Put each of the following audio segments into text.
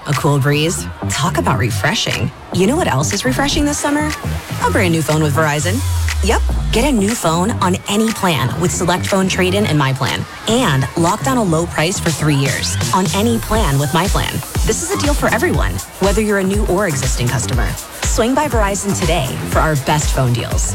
A cool breeze. Talk about refreshing. You know what else is refreshing this summer? A brand new phone with Verizon. Yep, get a new phone on any plan with Select Phone Trade-In and My Plan. And lock down a low price for 3 years on any plan with My Plan. This is a deal for everyone, whether you're a new or existing customer. Swing by Verizon today for our best phone deals.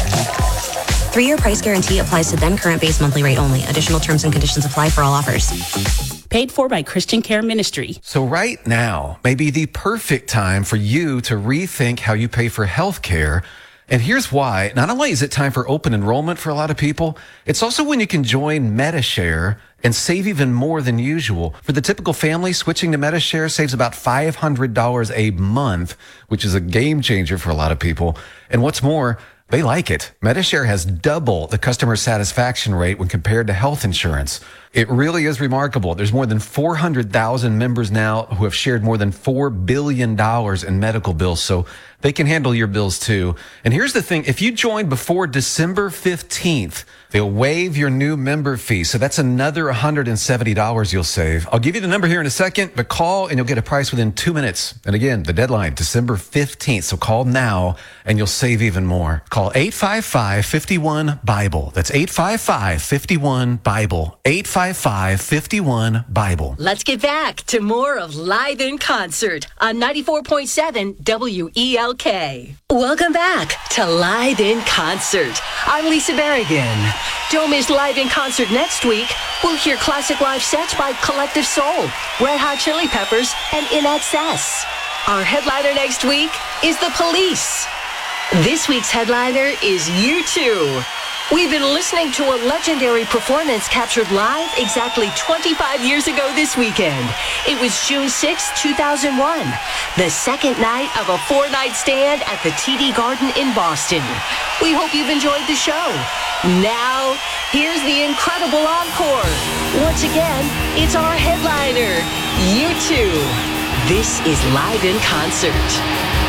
3-year price guarantee applies to then current base monthly rate only. Additional terms and conditions apply for all offers. Paid for by Christian Care Ministry. So right now may be the perfect time for you to rethink how you pay for health care. And here's why. Not only is it time for open enrollment for a lot of people, it's also when you can join MediShare and save even more than usual. For the typical family, switching to MediShare saves about $500 a month, which is a game changer for a lot of people. And what's more, they like it. MediShare has double the customer satisfaction rate when compared to health insurance. It really is remarkable. There's more than 400,000 members now who have shared more than $4 billion in medical bills, so they can handle your bills too. And here's the thing. If you join before December 15th, they'll waive your new member fee. So that's another $170 you'll save. I'll give you the number here in a second, but call and you'll get a price within 2 minutes. And again, the deadline, December 15th. So call now and you'll save even more. Call 855-51-BIBLE. That's 855-51-BIBLE. 855-51-BIBLE. Let's get back to more of Live in Concert on 94.7 WELK. Welcome back to Live in Concert. I'm Lisa Berrigan. Don't miss Live in Concert next week. We'll hear classic live sets by Collective Soul, Red Hot Chili Peppers, and In Excess. Our headliner next week is The Police. This week's headliner is U2. We've been listening to a legendary performance captured live exactly 25 years ago this weekend. It was June 6, 2001, the second night of a 4-night stand at the TD Garden in Boston. We hope you've enjoyed the show. Now, here's the incredible encore. Once again, it's our headliner, U2. This is Live in Concert.